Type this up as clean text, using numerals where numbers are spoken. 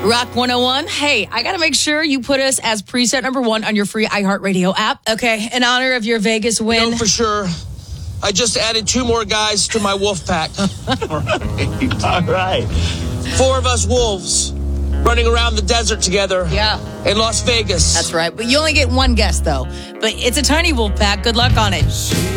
Rock 101. Hey, I got to make sure you put us as preset number 1 on your free iHeartRadio app. Okay, in honor of your Vegas win. No, for sure. I just added 2 more guys to my wolf pack. All right. 4 of us wolves running around the desert together. Yeah. In Las Vegas. That's right. But you only get 1 guest, though. But it's a tiny wolf pack. Good luck on it.